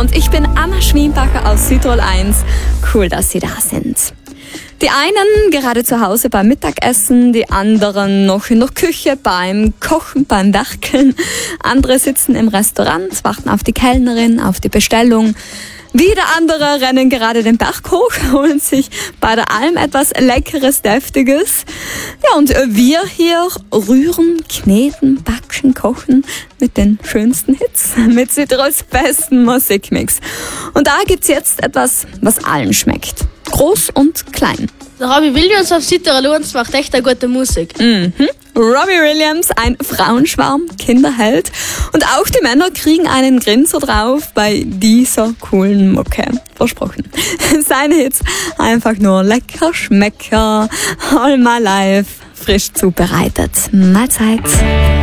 und ich bin Anna Schwienbacher aus Südtirol 1. Cool, dass Sie da sind. Die einen gerade zu Hause beim Mittagessen, die anderen noch in der Küche beim Kochen, beim Werkeln. Andere sitzen im Restaurant, warten auf die Kellnerin, auf die Bestellung. Wieder andere rennen gerade den Berg hoch, holen sich bei der Alm etwas Leckeres, Deftiges. Ja, und wir hier rühren, kneten, backen, kochen mit den schönsten Hits, mit Südtirols besten Musikmix. Und da gibt's jetzt etwas, was allen schmeckt. Groß und klein. Der Robbie Williams auf Südtirol 1 macht echt eine gute Musik. Robbie Williams, ein Frauenschwarm, Kinderheld. Und auch die Männer kriegen einen Grinser drauf bei dieser coolen Mucke. Versprochen. Seine Hits einfach nur lecker, Schmecker, all my life, frisch zubereitet. Mahlzeit.